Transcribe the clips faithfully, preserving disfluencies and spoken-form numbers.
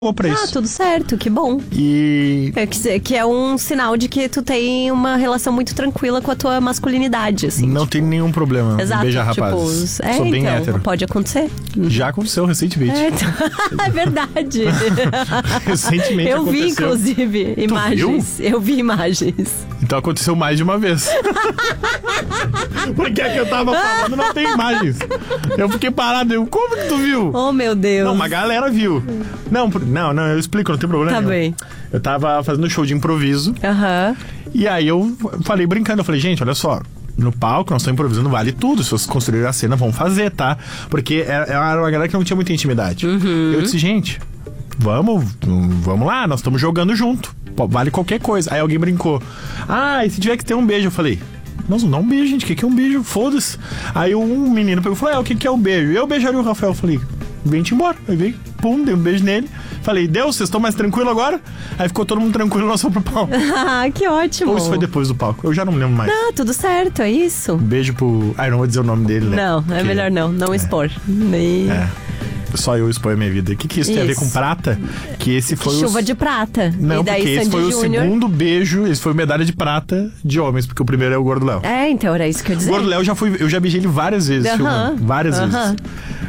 pra isso. Ah, tudo certo, que bom. E... É que, que é um sinal de que tu tem uma relação muito tranquila com a tua masculinidade, assim. Não tipo... tem nenhum problema. Exato, Beijar tipo, rapazes. é, Sou bem então, hétero. pode acontecer. Já aconteceu recentemente. É, então... é verdade. Recentemente Eu vi, aconteceu. inclusive, imagens. Eu vi imagens. Então aconteceu mais de uma vez. Porque é que eu tava falando, não tem imagens. Eu fiquei parado, eu, como que tu viu? Oh, meu Deus. Não, uma galera viu. Não, não, não, eu explico, não tem problema. Tá bem. Eu tava fazendo show de improviso. Aham. E aí eu falei brincando, eu falei, gente, olha só, no palco nós estamos improvisando, vale tudo. Se vocês construírem a cena, vão fazer, tá? Porque era uma galera que não tinha muita intimidade. Uhum. Eu disse, gente, vamos, vamos lá, nós estamos jogando junto. Vale qualquer coisa. Aí alguém brincou. Ah, e se tiver que ter um beijo? Eu falei, nossa, não dá um beijo, gente. O que, que é um beijo? Foda-se. Aí um menino pegou e falou, é, o que, que é um beijo? Eu beijaria o Rafael. Eu falei, vem-te embora. Aí veio, pum, dei um beijo nele. Falei, Deus, vocês estão mais tranquilos agora? Aí ficou todo mundo tranquilo, nós fomos pro palco. Ah, que ótimo. Ou isso foi depois do palco? Eu já não me lembro mais. Não, tudo certo, é isso. Um beijo pro... Ah, eu não vou dizer o nome dele, né? Não, é Porque... melhor não, não expor. Nem... É. Só eu exponho a minha vida. O que, que isso, isso tem a ver com prata? Que esse foi Chuva o... de prata. Não, e daí porque esse Sandy foi Júnior... o segundo beijo, esse foi medalha de prata de homens, porque o primeiro é o Gordo Léo. É, então era isso que eu ia dizer. O Gordo Léo já foi, eu já beijei ele várias vezes, Aham, Silvana, várias aham. vezes.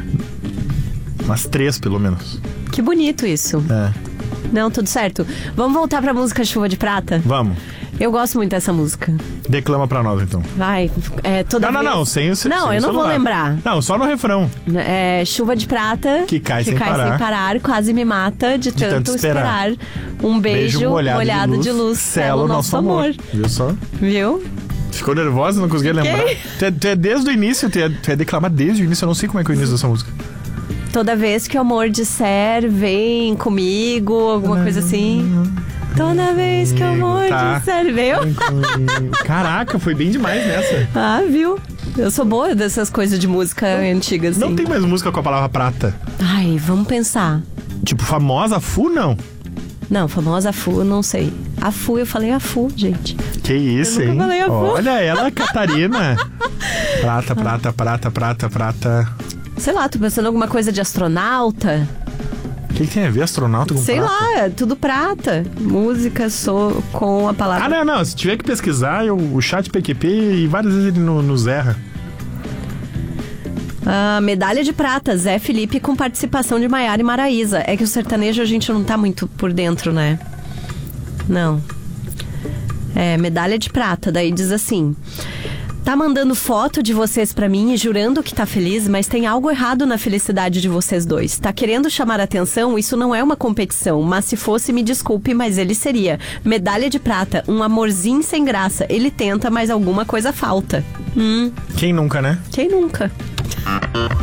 Umas três, pelo menos. Que bonito isso. É. Não, tudo certo. Vamos voltar pra música Chuva de Prata? Vamos. Eu gosto muito dessa música. Declama pra nós, então. Vai, é toda Não, vez... não, não, sem o sem Não, o eu não vou celular. lembrar. Não, só no refrão. É, chuva de prata Que cai sem cai parar. sem parar, quase me mata de, tanto, tanto esperar. esperar. Um beijo, Beijo molhado, molhado de luz, sela o nosso amor. Viu só? Viu? Ficou nervosa, não conseguia lembrar. Tu é, tu é desde o início, tu é, tu é declamar desde o início, eu não sei como é que é o início dessa música. Toda vez que o amor disser, vem comigo, alguma coisa assim. Toda vez que o amor Tá. disser, viu? Caraca, foi bem demais nessa. Ah, viu? Eu sou boa dessas coisas de música antiga, assim. Não tem mais música com a palavra prata. Ai, vamos pensar. Tipo, famosa Fu, não. Não, famosa Fu, não sei. A Fu, eu falei a Fu, gente. Que isso, Eu nunca hein? falei a Fu. Olha ela, Catarina. Prata, prata, prata, prata, prata. Sei lá, tô pensando em alguma coisa de astronauta. O que, que tem a ver astronauta com Sei prata? lá, é tudo prata. Música sou com a palavra... Ah, não, não. Se tiver que pesquisar, eu, o chat P Q P e várias vezes ele no- nos erra. Ah, medalha de prata, Zé Felipe com participação de Maiara e Maraísa. É que o sertanejo a gente não tá muito por dentro, né? Não. É, medalha de prata, daí diz assim... Tá mandando foto de vocês pra mim e jurando que tá feliz, mas tem algo errado na felicidade de vocês dois. Tá querendo chamar atenção? Isso não é uma competição, mas se fosse, me desculpe, mas ele seria. Medalha de prata, um amorzinho sem graça. Ele tenta, mas alguma coisa falta. Hum, Quem nunca, né? quem nunca?